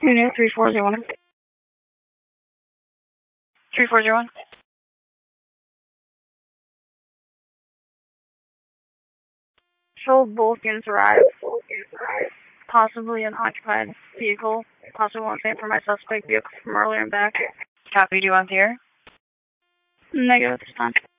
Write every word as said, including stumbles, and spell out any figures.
Unit three four zero one. three four zero one. Show both units arrived. Possibly an occupied vehicle. Possibly one same for my suspect vehicle from earlier and back. Copy, do you want the air? Negative this time.